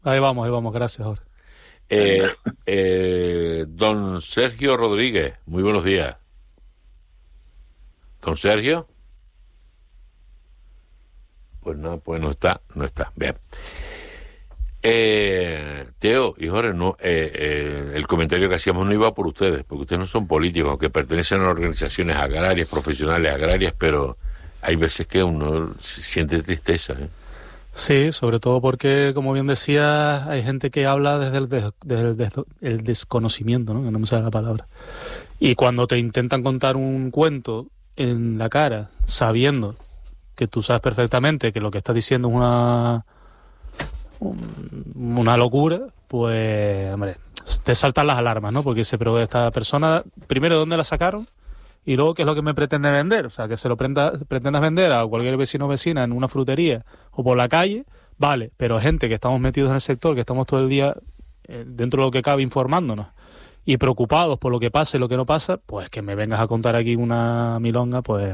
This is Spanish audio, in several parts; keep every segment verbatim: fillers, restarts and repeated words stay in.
Ahí vamos, ahí vamos, gracias, Jorge. Eh, eh, don Sergio Rodríguez, muy buenos días. Don Sergio. Pues no, pues no está, no está. Bien. Eh, Teo y Jorge, no, eh, eh, el comentario que hacíamos no iba por ustedes, porque ustedes no son políticos, aunque pertenecen a organizaciones agrarias, profesionales agrarias, pero hay veces que uno siente tristeza, ¿eh? Sí, sobre todo porque, como bien decía, hay gente que habla desde el, des, desde el, des, el desconocimiento, ¿no? Que no me sale la palabra. Y cuando te intentan contar un cuento en la cara, sabiendo que tú sabes perfectamente que lo que estás diciendo es una una locura, pues, hombre, te saltan las alarmas, ¿no? Porque dice, pero esta persona, primero, ¿de dónde la sacaron? Y luego, ¿qué es lo que me pretende vender? O sea, que se lo prenda, pretendas vender a cualquier vecino o vecina en una frutería o por la calle, vale, pero gente que estamos metidos en el sector, que estamos todo el día eh, dentro de lo que cabe informándonos y preocupados por lo que pasa y lo que no pasa, pues que me vengas a contar aquí una milonga, pues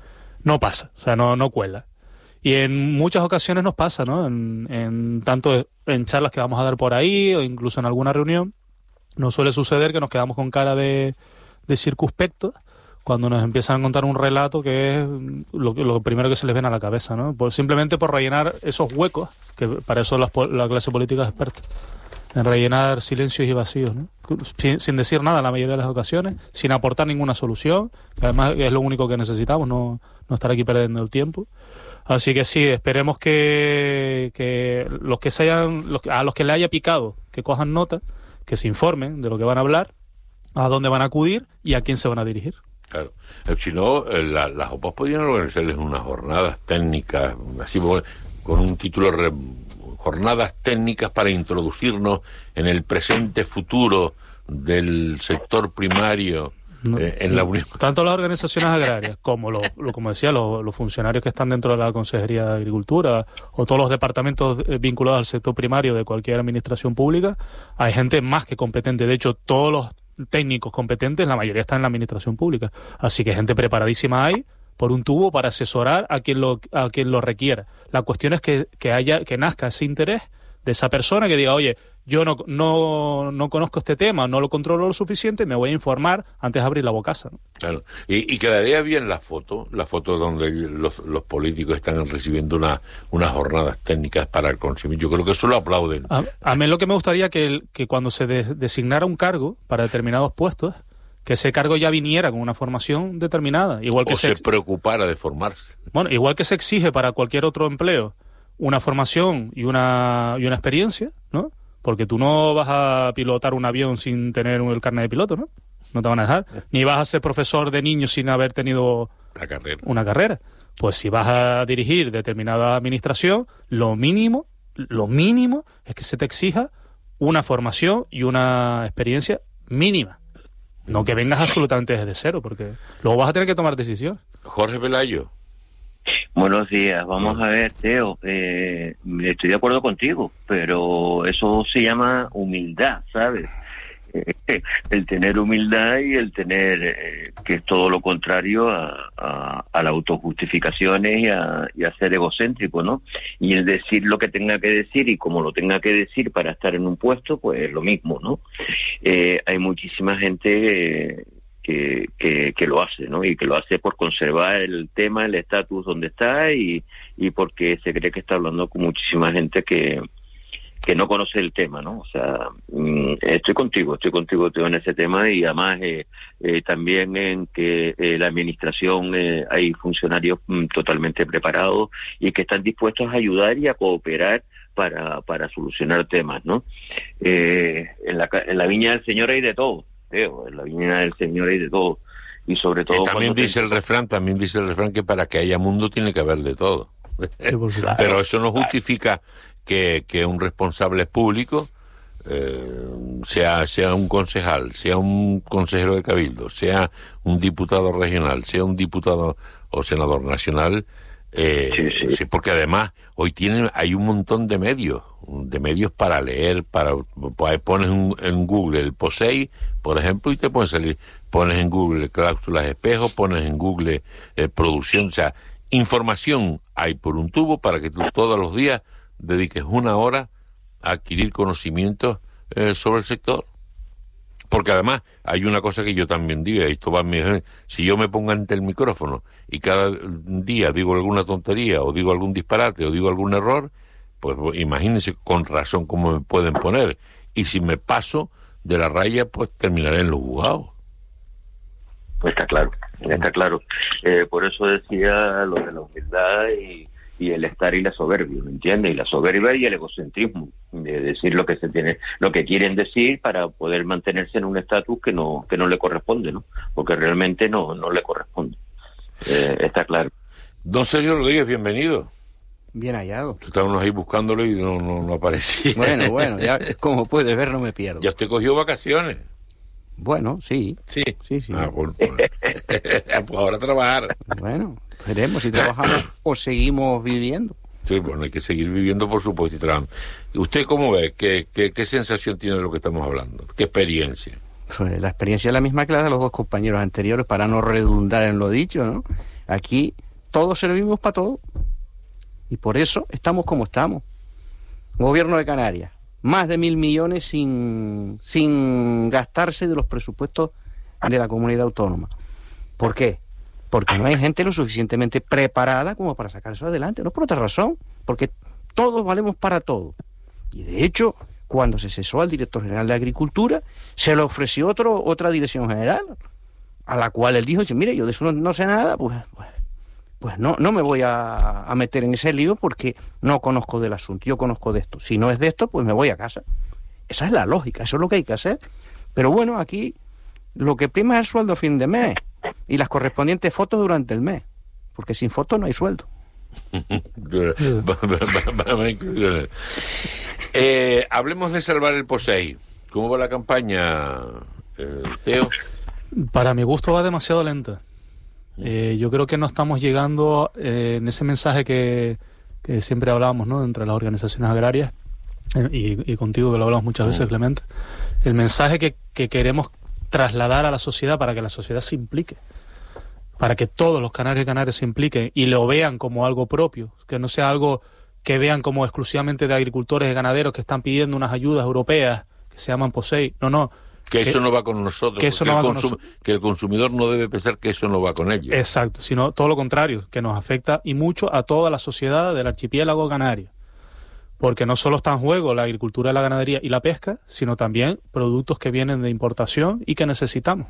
no pasa, o sea, no, no cuela. Y en muchas ocasiones nos pasa, ¿no? En, en tanto en charlas que vamos a dar por ahí o incluso en alguna reunión, nos suele suceder que nos quedamos con cara de, de circunspectos cuando nos empiezan a contar un relato que es lo, lo primero que se les viene a la cabeza, ¿no? Pues simplemente por rellenar esos huecos, que para eso la, la clase política es experta, en rellenar silencios y vacíos, ¿no? Sin, sin decir nada en la mayoría de las ocasiones, sin aportar ninguna solución, que además es lo único que necesitamos, no, no estar aquí perdiendo el tiempo. Así que sí, esperemos que, que los que se hayan, los, a los que le haya picado, que cojan nota, que se informen de lo que van a hablar, a dónde van a acudir y a quién se van a dirigir. Claro. Si no, la, las O P A podrían organizarles unas jornadas técnicas, así con un título, re, jornadas técnicas para introducirnos en el presente futuro del sector primario. No, eh, en la Unión. Tanto las organizaciones agrarias como, lo, lo, como decía, los, los funcionarios que están dentro de la Consejería de Agricultura o todos los departamentos vinculados al sector primario de cualquier administración pública, hay gente más que competente. De hecho, todos los técnicos competentes, la mayoría están en la administración pública. Así que gente preparadísima hay por un tubo para asesorar a quien lo, a quien lo requiera. La cuestión es que, que, haya, que nazca ese interés de esa persona que diga, oye, yo no, no, no conozco este tema, no lo controlo lo suficiente, me voy a informar antes de abrir la bocaza, ¿no? Claro, y, y quedaría bien la foto, la foto donde los, los políticos están recibiendo una, unas jornadas técnicas para el consumidor. Yo creo que eso lo aplauden. A, a mí lo que me gustaría que, el, que cuando se de, designara un cargo para determinados puestos, que ese cargo ya viniera con una formación determinada. Igual que o se, se preocupara de formarse. Bueno, igual que se exige para cualquier otro empleo una formación y una, y una experiencia, ¿no? Porque tú no vas a pilotar un avión sin tener el carnet de piloto, ¿no? No te van a dejar. Ni vas a ser profesor de niños sin haber tenido la carrera. una carrera. Pues si vas a dirigir determinada administración, lo mínimo, lo mínimo es que se te exija una formación y una experiencia mínima. No que vengas absolutamente desde cero, porque luego vas a tener que tomar decisiones. Jorge Pelayo. Buenos días, vamos a ver, Teo, eh, estoy de acuerdo contigo, pero eso se llama humildad, ¿sabes? Eh, el tener humildad y el tener, eh, que es todo lo contrario a, a, a las autojustificaciones y a, y a ser egocéntrico, ¿no? Y el decir lo que tenga que decir y como lo tenga que decir para estar en un puesto, pues es lo mismo, ¿no? Eh, hay muchísima gente... Eh, Que, que, que lo hace, ¿no? Y que lo hace por conservar el tema, el estatus donde está y, y porque se cree que está hablando con muchísima gente que, que no conoce el tema, ¿no? O sea, mmm, estoy contigo, estoy contigo Teo, en ese tema y además eh, eh, también en que eh, la administración eh, hay funcionarios mmm, totalmente preparados y que están dispuestos a ayudar y a cooperar para, para solucionar temas, ¿no? Eh, en la, en la viña del Señor hay de todo. En la viña del Señor hay de todo y sobre todo y también dice te... el refrán también dice el refrán que para que haya mundo tiene que haber de todo. Sí, claro, pero eso no justifica que, que un responsable público eh, sea sea un concejal, sea un consejero de cabildo, sea un diputado regional, sea un diputado o senador nacional. Eh, sí, sí. Sí, porque además hoy tienen hay un montón de medios de medios para leer, para pones en, en Google el P O S E I, por ejemplo, y te pueden salir, pones en Google cláusulas espejo, pones en Google eh, producción, o sea, información hay por un tubo para que tú todos los días dediques una hora a adquirir conocimientos eh, sobre el sector. Porque además hay una cosa que yo también digo, y esto va a mi, si yo me pongo ante el micrófono y cada día digo alguna tontería, o digo algún disparate, o digo algún error, pues imagínense con razón cómo me pueden poner. Y si me paso de la raya, pues terminaré en los juzgados. Está claro, está claro. Eh, por eso decía lo de la humildad y, y el estar y la soberbia, ¿me entiendes? Y la soberbia y el egocentrismo, de decir lo que se tiene, lo que quieren decir para poder mantenerse en un estatus que no que no le corresponde, ¿no? Porque realmente no no le corresponde. Eh, está claro. Don Sergio Rodríguez, bienvenido. Bien hallado. Estábamos ahí buscándolo y no, no, no aparecía. Bueno, bueno, ya como puedes ver no me pierdo. Ya usted cogió vacaciones. Bueno, sí. Sí. Sí, sí. Ah, bueno, pues, pues ahora trabajar. Bueno, veremos si trabajamos o seguimos viviendo. Sí, bueno, hay que seguir viviendo, por supuesto, y trabajando. ¿Usted cómo ve? ¿Qué, qué, qué sensación tiene de lo que estamos hablando? ¿Qué experiencia? Pues la experiencia es la misma que la de los dos compañeros anteriores, para no redundar en lo dicho, ¿no? Aquí todos servimos para todo. Y por eso estamos como estamos. Gobierno de Canarias, más de mil millones sin, sin gastarse de los presupuestos de la comunidad autónoma. ¿Por qué? Porque no hay gente lo suficientemente preparada como para sacar eso adelante. No por otra razón, porque todos valemos para todo. Y de hecho, cuando se cesó al director general de Agricultura, se le ofreció otro, otra dirección general, a la cual él dijo, mire, yo de eso no, no sé nada, pues... pues Pues no, no me voy a, a meter en ese lío porque no conozco del asunto, yo conozco de esto. Si no es de esto, pues me voy a casa. Esa es la lógica, eso es lo que hay que hacer. Pero bueno, aquí lo que prima es el sueldo a fin de mes y las correspondientes fotos durante el mes, porque sin fotos no hay sueldo. eh, hablemos de salvar el POSEI. ¿Cómo va la campaña, eh, Teo? Para mi gusto va demasiado lenta. Eh, yo creo que no estamos llegando eh, en ese mensaje que, que siempre hablábamos, ¿no?, entre las organizaciones agrarias, eh, y, y contigo que lo hablamos muchas veces, Clemente, el mensaje que, que queremos trasladar a la sociedad para que la sociedad se implique, para que todos los canarios y canarias se impliquen y lo vean como algo propio, que no sea algo que vean como exclusivamente de agricultores y ganaderos que están pidiendo unas ayudas europeas que se llaman POSEI. No, no. Que, que eso no va con nosotros, que, eso no va el con consum- nos- que el consumidor no debe pensar que eso no va con ellos. Exacto, sino todo lo contrario, que nos afecta y mucho a toda la sociedad del archipiélago canario. Porque no solo está en juego la agricultura, la ganadería y la pesca, sino también productos que vienen de importación y que necesitamos.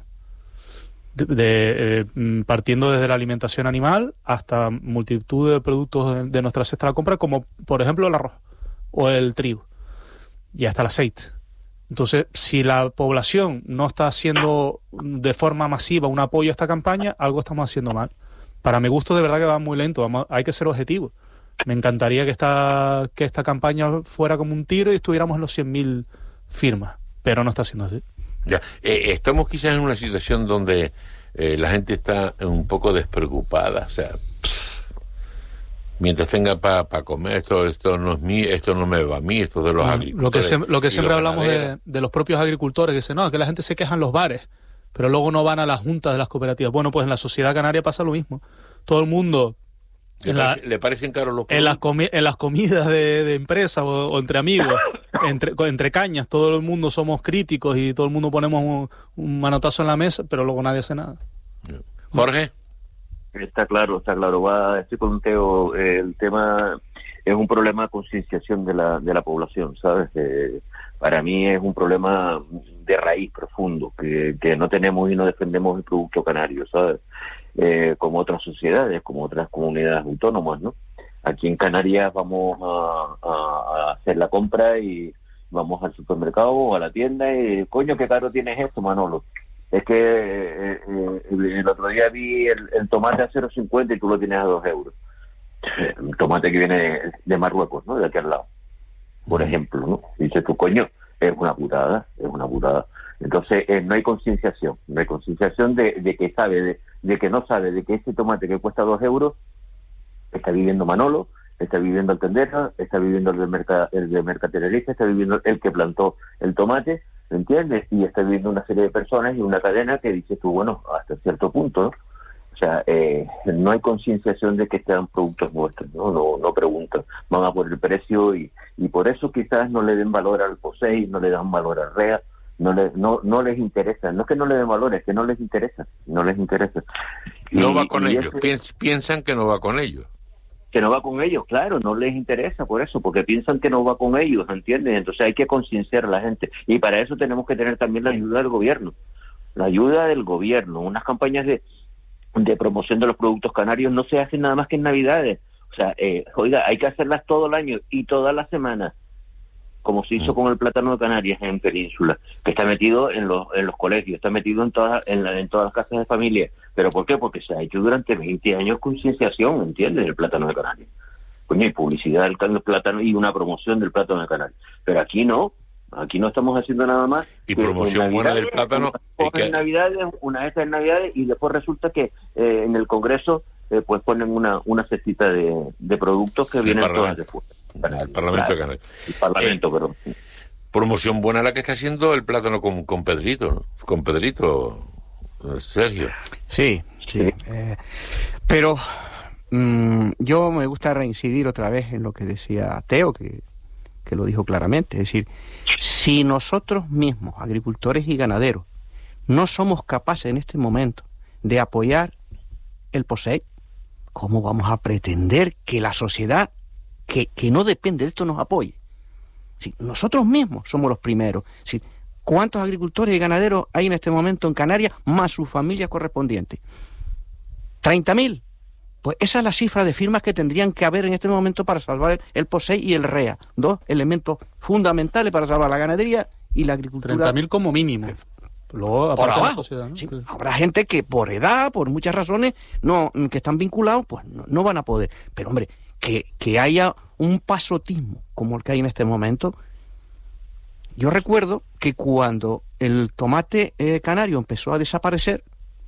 De, de, eh, partiendo desde la alimentación animal hasta multitud de productos de, de nuestra cesta de la compra, como por ejemplo el arroz o el trigo y hasta el aceite. Entonces, si la población no está haciendo de forma masiva un apoyo a esta campaña, algo estamos haciendo mal. Para mi gusto, de verdad que va muy lento. Vamos, hay que ser objetivos. Me encantaría que esta, que esta campaña fuera como un tiro y estuviéramos en los cien mil firmas, pero no está siendo así. Ya, eh, estamos quizás en una situación donde eh, la gente está un poco despreocupada. O sea, pff, mientras tenga para pa comer, esto esto no es mí, esto no me va a mí, esto es de los Ah, agricultores. Lo que, se, lo que siempre hablamos de, ganaderos. de los propios agricultores, que dicen, no, que la gente se queja en los bares, pero luego no van a las juntas de las cooperativas. Bueno, pues en la sociedad canaria pasa lo mismo. Todo el mundo... ¿Le, en la- parece- ¿Le parecen caros los En las, productos? comi- en las comidas de, de empresa o, o entre amigos, entre, co- entre cañas, todo el mundo somos críticos y todo el mundo ponemos un, un manotazo en la mesa, pero luego nadie hace nada. Jorge. Está claro, está claro. Va, estoy con Teo. Eh, el tema es un problema de concienciación de la, de la población, ¿sabes? Eh, para mí es un problema de raíz profundo, que, que no tenemos y no defendemos el producto canario, ¿sabes? Eh, como otras sociedades, como otras comunidades autónomas, ¿no? Aquí en Canarias vamos a, a, a hacer la compra y vamos al supermercado o a la tienda y, coño, qué caro tienes esto, Manolo. Es que eh, eh, el otro día vi el, el tomate a cero cincuenta y tú lo tienes a dos euros. El tomate que viene de, de Marruecos, ¿no? De aquí al lado, por ejemplo, ¿no? Y dices tú, coño, es una putada, es una putada. Entonces, eh, no hay concienciación, no hay concienciación de, de que sabe, de, de que no sabe de que este tomate que cuesta dos euros está viviendo Manolo, está viviendo el tendero, está viviendo el de, merca, el de mercaderista, está viviendo el que plantó el tomate, ¿me entiendes? Y está viviendo una serie de personas y una cadena que dices tú, bueno, hasta cierto punto, ¿no? O sea, eh, no hay concienciación de que sean productos nuestros, ¿no? No, no preguntan, van a por el precio y, y por eso quizás no le den valor al POSEI, no le dan valor al REA, no, le, no, no les interesa, no es que no le den valor, es que no les interesa, no les interesa. No y, va con y ellos, ese, piensan que no va con ellos. Que no va con ellos, claro, no les interesa por eso, porque piensan que no va con ellos, ¿entiendes? Entonces hay que concienciar a la gente y para eso tenemos que tener también la ayuda del gobierno, la ayuda del gobierno, unas campañas de de promoción de los productos canarios no se hacen nada más que en Navidades. O sea, eh, oiga, hay que hacerlas todo el año y todas las semanas, como se hizo con el plátano de Canarias en Península, que está metido en los en los colegios, está metido en todas en, la, en todas las casas de familia. ¿Pero por qué? Porque se ha hecho durante veinte años concienciación, ¿entiendes?, del plátano de Canarias. Coño, y publicidad del plátano y una promoción del plátano de Canarias. Pero aquí no. Aquí no estamos haciendo nada más. Y promoción buena del plátano. Una, que... en Navidades, una vez en Navidades y después resulta que eh, en el Congreso eh, pues ponen una una cestita de, de productos que el vienen todas de fuera. El Parlamento de Canarias. El Parlamento, eh, perdón. Promoción buena la que está haciendo el plátano con, con Pedrito, ¿no? Con Pedrito, Sergio. Sí, sí. sí. Eh, pero mmm, yo me gusta reincidir otra vez en lo que decía Teo, que que lo dijo claramente, es decir, si nosotros mismos, agricultores y ganaderos, no somos capaces en este momento de apoyar el POSEI, ¿cómo vamos a pretender que la sociedad que, que no depende de esto nos apoye? Si nosotros mismos somos los primeros. Si, ¿cuántos agricultores y ganaderos hay en este momento en Canarias, más sus familias correspondientes? ¿treinta mil? Pues esa es la cifra de firmas que tendrían que haber en este momento para salvar el, el POSEI y el REA. Dos elementos fundamentales para salvar la ganadería y la agricultura. treinta mil como mínimo. Luego, aparte de la sociedad, ¿no? Sí, habrá gente que por edad, por muchas razones, no que están vinculados, pues no, no van a poder. Pero, hombre, que, que haya un pasotismo como el que hay en este momento. Yo recuerdo que cuando el tomate eh, canario empezó a desaparecer,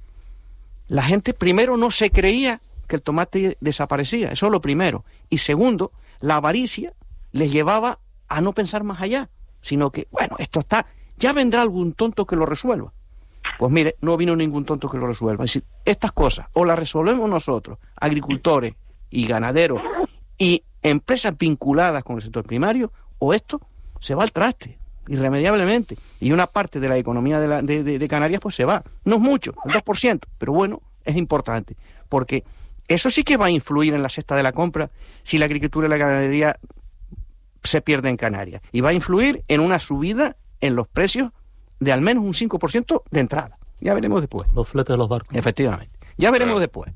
la gente primero no se creía que el tomate desaparecía, eso es lo primero. Y segundo, la avaricia les llevaba a no pensar más allá, sino que, bueno, esto está, ya vendrá algún tonto que lo resuelva. Pues mire, no vino ningún tonto que lo resuelva. Es decir, estas cosas o las resolvemos nosotros, agricultores y ganaderos y empresas vinculadas con el sector primario, o esto se va al traste, irremediablemente. Y una parte de la economía de, la, de, de, de Canarias pues se va. No es mucho, el dos por ciento, pero bueno, es importante, porque eso sí que va a influir en la cesta de la compra si la agricultura y la ganadería se pierden en Canarias. Y va a influir en una subida en los precios de al menos un cinco por ciento de entrada. Ya veremos después. Los fletes de los barcos. Efectivamente. Ya veremos claro. después.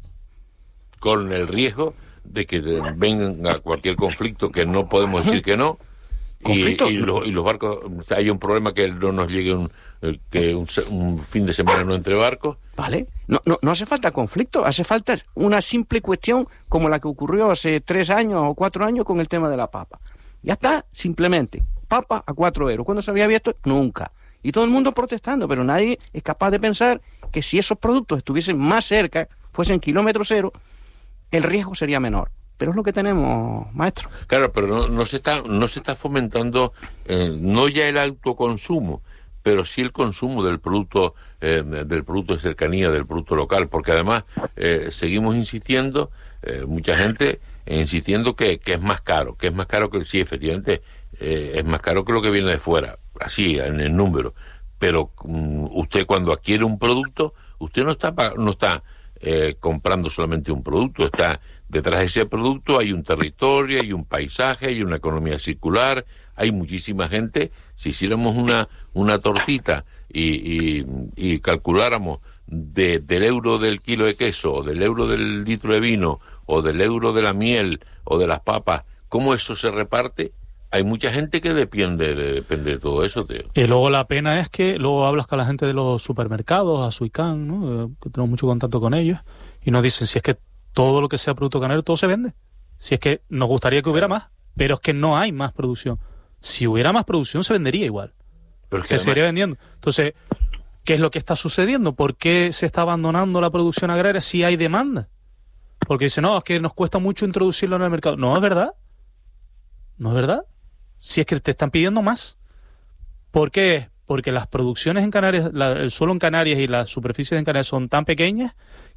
Con el riesgo de que venga cualquier conflicto, que no podemos decir que no. Y, y, los, y los barcos, o sea, hay un problema que no nos llegue un, que un, un fin de semana no entre barcos. Vale, no, no, no hace falta conflicto, hace falta una simple cuestión como la que ocurrió hace tres años o cuatro años con el tema de la papa. Ya está, simplemente, papa a cuatro euros. ¿Cuándo se había visto? Nunca. Y todo el mundo protestando, pero nadie es capaz de pensar que si esos productos estuviesen más cerca, fuesen kilómetro cero, el riesgo sería menor. Pero es lo que tenemos, maestro. Claro, pero no, no se está no se está fomentando eh, no ya el autoconsumo, pero sí el consumo del producto eh, del producto de cercanía, del producto local, porque además eh, seguimos insistiendo, eh, mucha gente eh, insistiendo que, que es más caro, que es más caro que sí, efectivamente eh, es más caro que lo que viene de fuera, así en el número, pero um, usted cuando adquiere un producto, usted no está no está eh, comprando solamente un producto, está detrás de ese producto hay un territorio, hay un paisaje, hay una economía circular, hay muchísima gente. Si hiciéramos una una tortita y, y, y calculáramos de, del euro del kilo de queso, o del euro del litro de vino, o del euro de la miel, o de las papas, cómo eso se reparte, hay mucha gente que depende, depende de todo eso, Teo. Y luego la pena es que luego hablas con la gente de los supermercados, a Suicán, ¿no? Que tenemos mucho contacto con ellos, y nos dicen, si es que todo lo que sea producto canario, todo se vende. Si es que nos gustaría que hubiera más, pero es que no hay más producción. Si hubiera más producción, se vendería igual. Pero es que se además... seguiría vendiendo. Entonces, ¿qué es lo que está sucediendo? ¿Por qué se está abandonando la producción agraria si hay demanda? Porque dicen, no, es que nos cuesta mucho introducirlo en el mercado. No, es verdad. No es verdad. Si es que te están pidiendo más. ¿Por qué? Porque las producciones en Canarias, la, el suelo en Canarias y las superficies en Canarias son tan pequeñas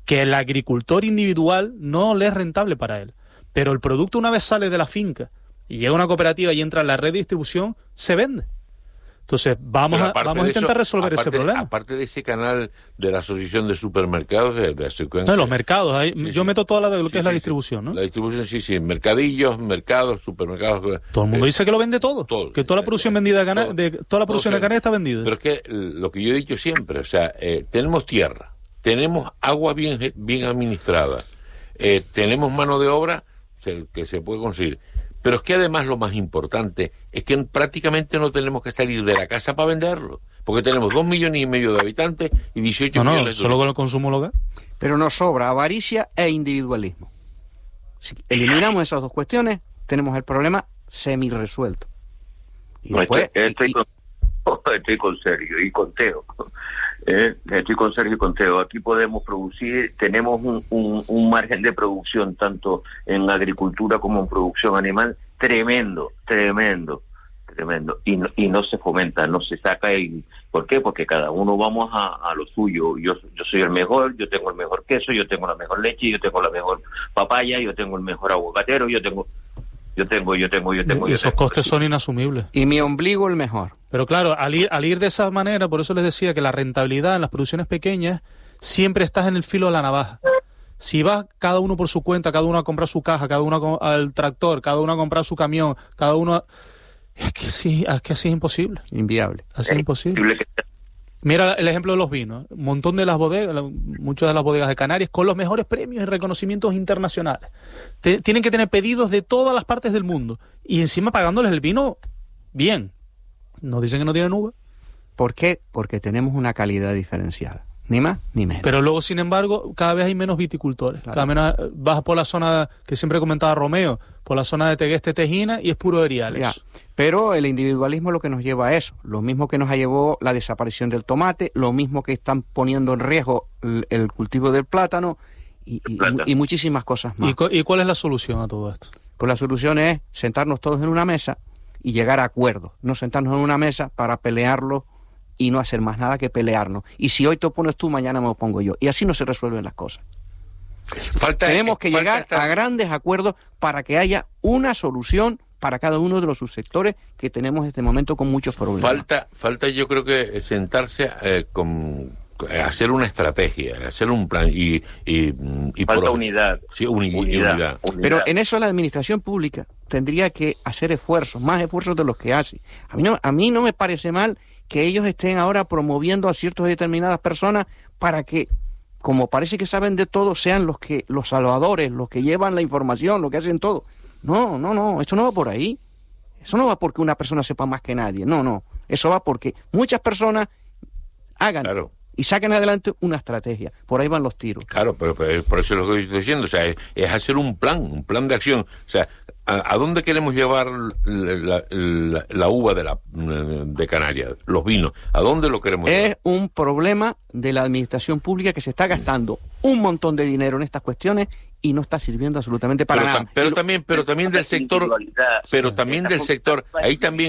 que el agricultor individual no le es rentable para él. Pero el producto, una vez sale de la finca y llega a una cooperativa y entra en la red de distribución, se vende. Entonces, vamos a, vamos a intentar eso, resolver aparte, ese problema. Aparte de ese canal de la Asociación de Supermercados, de, de secuencia, no, los mercados, ahí, sí, yo sí. meto toda la de lo que sí, es sí, la sí. distribución, ¿no? La distribución, sí, sí, mercadillos, mercados, supermercados. Todo el mundo eh, dice que lo vende todo, todo que toda la producción vendida de, cana, todo, de toda la producción todo, de canarias está vendida. Pero es que lo que yo he dicho siempre, o sea, eh, tenemos tierra, tenemos agua bien, bien administrada, eh, tenemos mano de obra se, que se puede conseguir. Pero es que además lo más importante es que prácticamente no tenemos que salir de la casa para venderlo, porque tenemos dos millones y medio de habitantes y dieciocho no, no, millones de solo con el consumo local. Pero nos sobra avaricia e individualismo. Si eliminamos esas dos cuestiones, tenemos el problema semi-resuelto. Y no, después, estoy, estoy, y, con, estoy con Sergio y con Teo. Eh, estoy con Sergio y con Teo. Aquí podemos producir, tenemos un, un, un margen de producción tanto en agricultura como en producción animal tremendo, tremendo, tremendo. Y no, y no se fomenta, no se saca. Y, ¿por qué? Porque cada uno vamos a, a lo suyo. Yo, yo soy el mejor, yo tengo el mejor queso, yo tengo la mejor leche, yo tengo la mejor papaya, yo tengo el mejor aguacatero, yo tengo... Yo tengo, yo tengo, yo tengo. Y yo esos tengo. costes son inasumibles. y mi ombligo el mejor. Pero claro, al ir, al ir de esa manera, por eso les decía que la rentabilidad en las producciones pequeñas siempre estás en el filo de la navaja. Si vas cada uno por su cuenta, cada uno a comprar su caja, cada uno al tractor, cada uno a comprar su camión, cada uno a... Es que sí, es que así es imposible. Inviable. Así es imposible. Posible que... Mira el ejemplo de los vinos. Un montón de las bodegas, muchas de las bodegas de Canarias, con los mejores premios y reconocimientos internacionales. Te, tienen que tener pedidos de todas las partes del mundo. Y encima pagándoles el vino bien. Nos dicen que no tienen uva. ¿Por qué? Porque tenemos una calidad diferenciada. Ni más ni menos. Pero luego, sin embargo, cada vez hay menos viticultores. Claro. Cada menos, vas por la zona que siempre comentaba Romeo, por la zona de Tegueste, Tejina, y es puro erial. Ya. Pero el individualismo es lo que nos lleva a eso. Lo mismo que nos llevó la desaparición del tomate, lo mismo que están poniendo en riesgo el, el cultivo del plátano y, y, y, y muchísimas cosas más. ¿Y, ¿Y cuál es la solución a todo esto? Pues la solución es sentarnos todos en una mesa y llegar a acuerdos. No sentarnos en una mesa para pelearlo y no hacer más nada que pelearnos. Y si hoy te opones tú, mañana me opongo yo. Y así no se resuelven las cosas. Falta, Tenemos que falta llegar esta... a grandes acuerdos para que haya una solución para cada uno de los subsectores que tenemos en este momento con muchos problemas. Falta, falta yo creo que sentarse eh, con hacer una estrategia, hacer un plan y... y, y Falta por... unidad. Sí, uni... unidad, unidad. unidad. Pero en eso la administración pública tendría que hacer esfuerzos, más esfuerzos de los que hace. A mí no, a mí no me parece mal que ellos estén ahora promoviendo a ciertas determinadas personas para que, como parece que saben de todo, sean los que los salvadores, los que llevan la información, los que hacen todo. No, no, no, esto no va por ahí. Eso no va porque una persona sepa más que nadie. No, no. Eso va porque muchas personas hagan Claro. y saquen adelante una estrategia. Por ahí van los tiros. Claro, pero, pero por eso es lo que estoy diciendo, o sea, es, es hacer un plan, un plan de acción. O sea, ¿a, a dónde queremos llevar la, la, la uva de, la, de Canarias, los vinos? ¿A dónde lo queremos Es llevar? un problema de la administración pública que se está gastando un montón de dinero en estas cuestiones y no está sirviendo absolutamente para pero, nada. Pero Y lo- también, pero también del sector, pero también del sector, ahí también,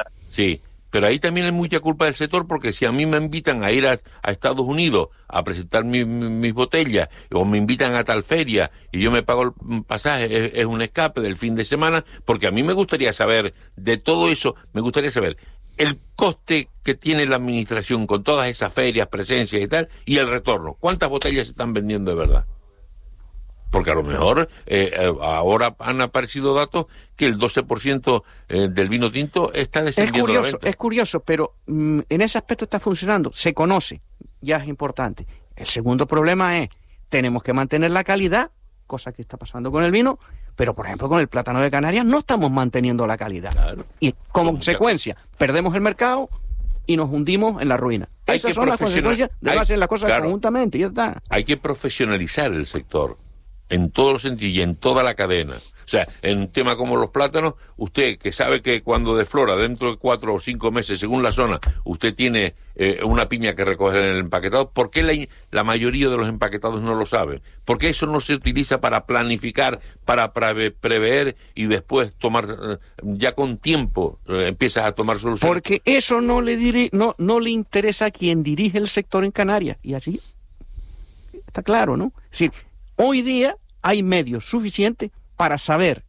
sí, pero ahí también hay mucha culpa del sector, porque si a mí me invitan a ir a, a Estados Unidos a presentar mi, mi, mis botellas, o me invitan a tal feria y yo me pago el pasaje, es, es un escape del fin de semana, porque a mí me gustaría saber de todo eso, me gustaría saber el coste que tiene la administración con todas esas ferias, presencias y tal, y el retorno. ¿Cuántas botellas se están vendiendo de verdad? Porque a lo mejor eh, eh, ahora han aparecido datos que el doce por ciento eh, del vino tinto está Es descendiendo la curioso, venta. es curioso, pero mm, en ese aspecto está funcionando, se conoce, ya es importante. El segundo problema es, tenemos que mantener la calidad, cosa que está pasando con el vino, pero por ejemplo con el plátano de Canarias no estamos manteniendo la calidad. Claro. Y como Con consecuencia, perdemos el mercado y nos hundimos en la ruina. Hay Esas que son las profesional- consecuencias de hay- no hacer las cosas claro. conjuntamente, y ya está. Hay que profesionalizar el sector en todos los sentidos y en toda la cadena. O sea, en un tema como los plátanos, usted que sabe que cuando deflora dentro de cuatro o cinco meses, según la zona, usted tiene eh, una piña que recoger en el empaquetado, ¿por qué la, la mayoría de los empaquetados no lo saben? ¿Por qué eso no se utiliza para planificar, para preve, prever y después tomar, eh, ya con tiempo, eh, empiezas a tomar soluciones? Porque eso no le, diri no, no le interesa a quien dirige el sector en Canarias, y así Está claro, ¿no? Es decir, hoy día hay medios suficientes para saber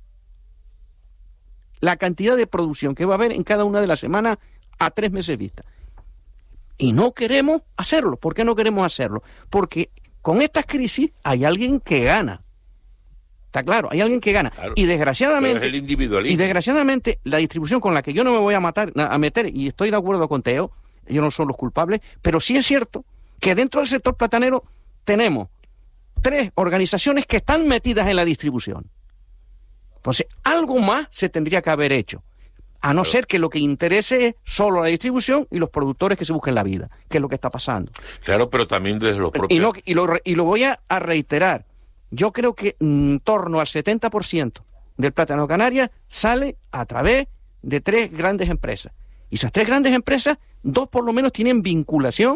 la cantidad de producción que va a haber en cada una de las semanas a tres meses vista. Y no queremos hacerlo. ¿Por qué no queremos hacerlo? Porque con estas crisis hay alguien que gana. Está claro, hay alguien que gana. Claro, y desgraciadamente, pero es el individualismo. Y desgraciadamente, la distribución con la que yo no me voy a matar, a meter, y estoy de acuerdo con Teo, ellos no son los culpables, pero sí es cierto que dentro del sector platanero tenemos tres organizaciones que están metidas en la distribución. Entonces, algo más se tendría que haber hecho, a no claro. ser que lo que interese es solo la distribución y los productores que se busquen la vida, que es lo que está pasando. Claro, pero también desde los propios... Y, no, y, lo, y lo voy a, a reiterar, yo creo que en torno al setenta por ciento del plátano de Canarias sale a través de tres grandes empresas. Y esas tres grandes empresas, dos por lo menos tienen vinculación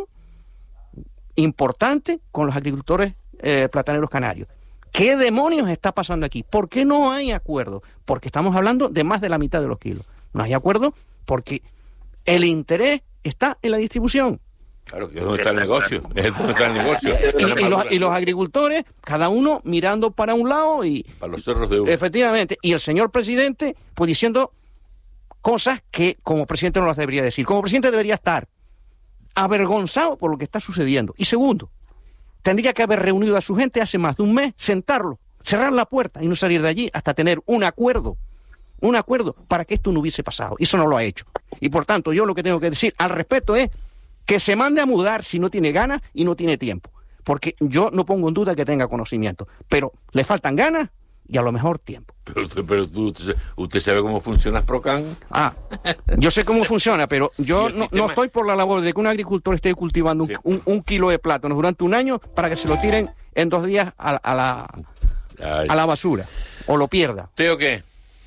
importante con los agricultores eh, plataneros canarios. ¿Qué demonios está pasando aquí? ¿Por qué no hay acuerdo? Porque estamos hablando de más de la mitad de los kilos. No hay acuerdo porque el interés está en la distribución. Claro, que es donde está el negocio. Es donde está el negocio. Y, y, los, y los agricultores, cada uno mirando para un lado y... Para los cerros de uno. Efectivamente. Y el señor presidente, pues diciendo cosas que como presidente no las debería decir. Como presidente debería estar avergonzado por lo que está sucediendo. Y segundo, tendría que haber reunido a su gente hace más de un mes, sentarlo, cerrar la puerta y no salir de allí hasta tener un acuerdo, un acuerdo para que esto no hubiese pasado. Y eso no lo ha hecho. Y por tanto, yo lo que tengo que decir al respecto es que se mande a mudar si no tiene ganas y no tiene tiempo. Porque yo no pongo en duda que tenga conocimiento, pero le faltan ganas y a lo mejor tiempo. Pero, pero tú, ¿usted sabe cómo funciona Procan? Ah, yo sé cómo funciona, pero yo no, no estoy por la labor de que un agricultor esté cultivando un, sí. un, un kilo de plátanos durante un año para que se lo tiren en dos días a, a, la, a la basura o lo pierda. ¿Teo qué?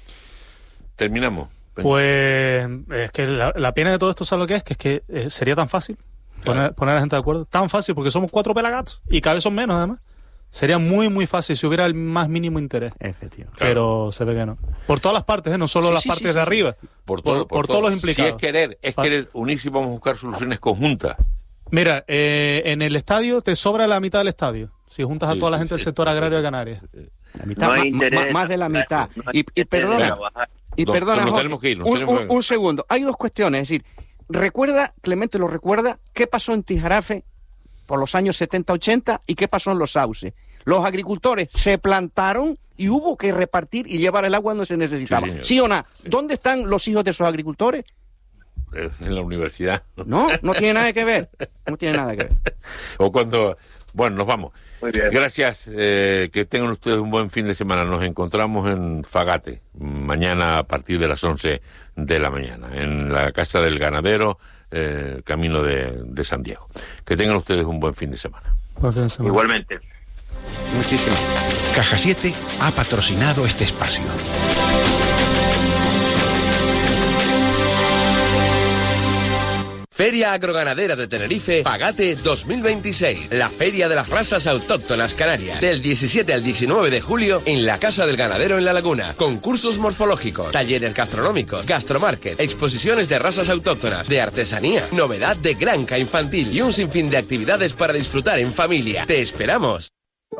Terminamos. Pues es que la, la pena de todo esto, ¿sabes lo que es? Que es que eh, sería tan fácil poner, claro. poner a la gente de acuerdo. Tan fácil, porque somos cuatro pelagatos y cada vez son menos, además. Sería muy, muy fácil si hubiera el más mínimo interés. Efectivamente. Pero claro. se ve que no. Por todas las partes, ¿eh? No solo sí, las sí, partes sí, de sí. arriba. Por, todo, por, por, por todo. todos los implicados. Si es querer, es querer unirse y vamos a buscar soluciones conjuntas. Mira, eh, en el estadio te sobra la mitad del estadio. Si juntas sí, a toda sí, la gente sí, del sector sí, agrario de Canarias. La mitad, no más, más de la mitad. No y, y perdona, y no, perdona no tenemos que ir, un, un, un segundo. Hay dos cuestiones. Es decir, recuerda, Clemente lo recuerda, qué pasó en Tijarafe por los años setenta ochenta y qué pasó en los sauces. Los agricultores se plantaron y hubo que repartir y llevar el agua donde se necesitaba. Sí, ¿Sí o no? Sí. ¿Dónde están los hijos de esos agricultores? En la universidad. No, no tiene nada que ver. No tiene nada que ver. O cuando... Bueno, nos vamos. Muy bien. Gracias. Eh, que tengan ustedes un buen fin de semana. Nos encontramos en Fagate, mañana a partir de las once de la mañana, en la Casa del Ganadero, eh, camino de, de San Diego. Que tengan ustedes un buen fin de semana. Buen fin de semana. Igualmente. Muchísimas. Caja siete ha patrocinado este espacio. Feria Agroganadera de Tenerife, Fagate dos mil veintiséis. La Feria de las Razas Autóctonas Canarias. Del diecisiete al diecinueve de julio en la Casa del Ganadero en La Laguna. Concursos morfológicos, talleres gastronómicos, gastromarket, exposiciones de razas autóctonas, de artesanía, novedad de granja infantil y un sinfín de actividades para disfrutar en familia. ¡Te esperamos!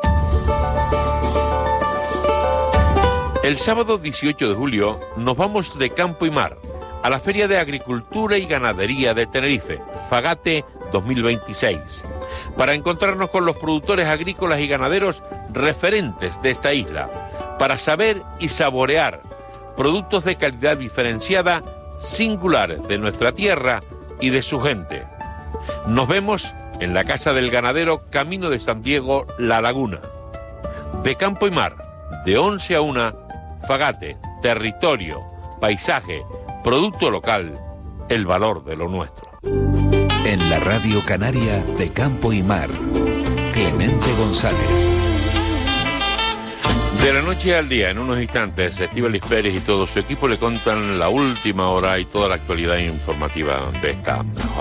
El sábado dieciocho de julio nos vamos de campo y mar a la Feria de Agricultura y Ganadería de Tenerife, Fagate dos mil veintiséis, para encontrarnos con los productores agrícolas y ganaderos referentes de esta isla, para saber y saborear productos de calidad diferenciada, singulares de nuestra tierra y de su gente. Nos vemos en la Casa del Ganadero, camino de San Diego, La Laguna. De campo y mar, de once a una, Fagate, territorio, paisaje, producto local, el valor de lo nuestro. En la Radio Canaria de Campo y Mar, Clemente González. De la noche al día, en unos instantes, Estíbaliz Pérez y todo su equipo le contan la última hora y toda la actualidad informativa de esta